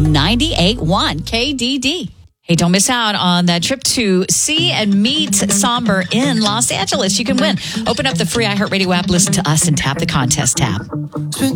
98.1 KDD. Hey, don't miss out on that trip to see and meet Somber in Los Angeles. You can win. Open up the free iHeartRadio app, listen to us, and tap the contest tab.